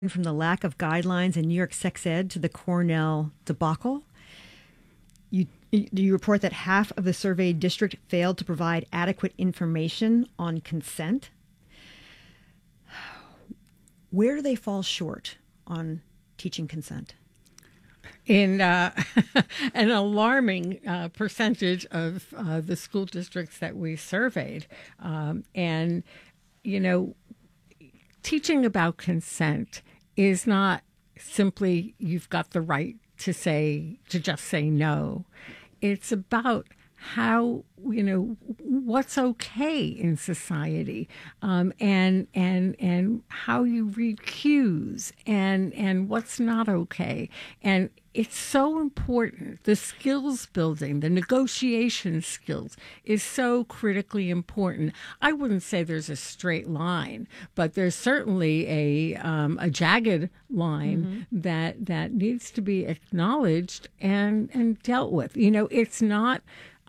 from the lack of guidelines in New York sex ed to the Cornell debacle. You report that half of the surveyed district failed to provide adequate information on consent. Where do they fall short on teaching consent? In an alarming percentage of the school districts that we surveyed. And, teaching about consent is not simply you've got the right to just say no. It's about how, what's okay in society, and how you read cues and what's not okay. And it's so important. The skills building, the negotiation skills is so critically important. I wouldn't say there's a straight line, but there's certainly a jagged line that needs to be acknowledged and dealt with. It's not.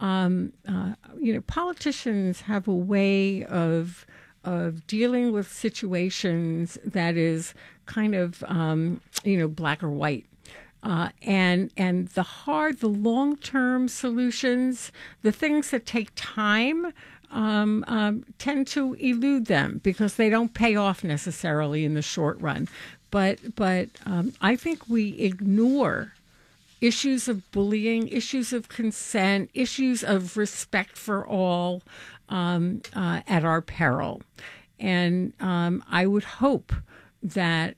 Politicians have a way of dealing with situations that is kind of black or white. And the long-term solutions, the things that take time, tend to elude them because they don't pay off necessarily in the short run. But I think we ignore issues of bullying, issues of consent, issues of respect for all at our peril. And I would hope that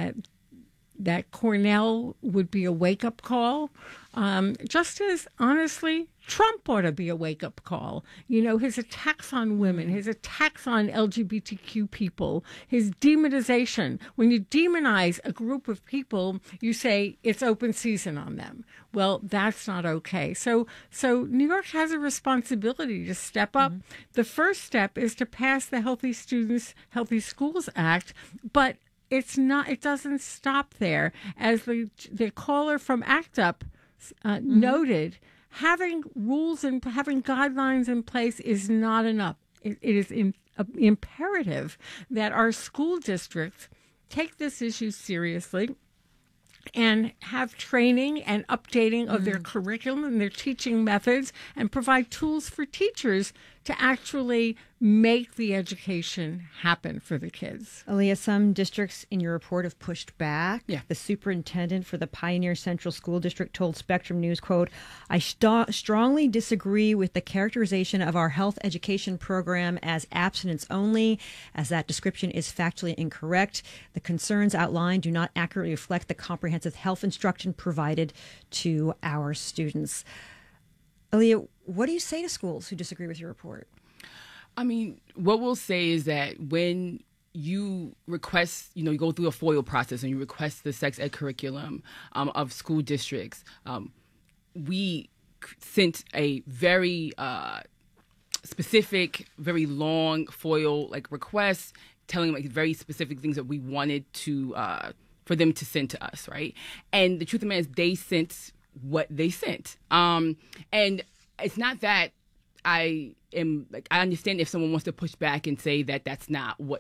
Cornell would be a wake-up call, just as, honestly, Trump ought to be a wake-up call. His attacks on women, his attacks on LGBTQ people, his demonization. When you demonize a group of people, you say it's open season on them. Well, that's not okay. So New York has a responsibility to step up. The first step is to pass the Healthy Students, Healthy Schools Act, but it's not. It doesn't stop there. As the caller from ACT UP noted, having rules and having guidelines in place is not enough. It is imperative that our school districts take this issue seriously and have training and updating of their curriculum and their teaching methods and provide tools for teachers to actually make the education happen for the kids. Aaliyah, some districts in your report have pushed back. Yeah. The superintendent for the Pioneer Central School District told Spectrum News, quote, I strongly disagree with the characterization of our health education program as abstinence only, as that description is factually incorrect. The concerns outlined do not accurately reflect the comprehensive health instruction provided to our students. Aaliyah, what do you say to schools who disagree with your report? I mean, what we'll say is that when you request, you go through a FOIL process and you request the sex ed curriculum of school districts, we sent a very specific, very long FOIL request telling very specific things that we wanted to for them to send to us, right? And the truth of the matter is they sent what they sent. And it's not that I understand if someone wants to push back and say that that's not what,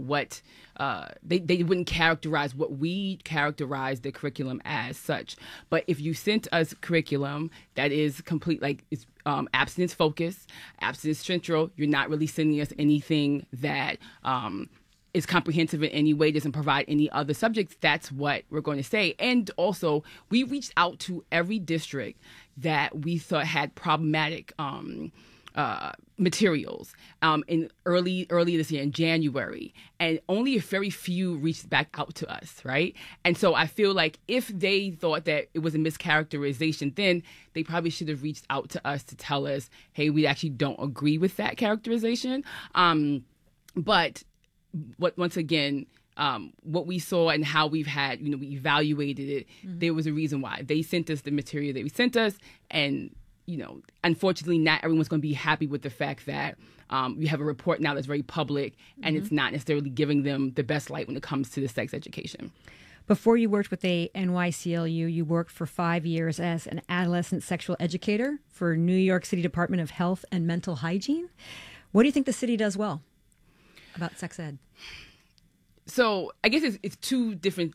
they wouldn't characterize what we characterize the curriculum as such. But if you sent us curriculum that is complete, it's abstinence focused, abstinence central, you're not really sending us anything that is comprehensive in any way, doesn't provide any other subjects, that's what we're going to say. And also, we reached out to every district that we thought had problematic materials in early this year in January, and only a very few reached back out to us, right? And so I feel like if they thought that it was a mischaracterization, then they probably should have reached out to us to tell us, hey, we actually don't agree with that characterization. But once again, what we saw and how we've had, we evaluated it, there was a reason why. They sent us the material that we sent us, and, unfortunately not everyone's going to be happy with the fact that we have a report now that's very public and it's not necessarily giving them the best light when it comes to the sex education. Before you worked with the NYCLU, you worked for 5 years as an adolescent sexual educator for New York City Department of Health and Mental Hygiene. What do you think the city does well about sex ed? So I guess it's two different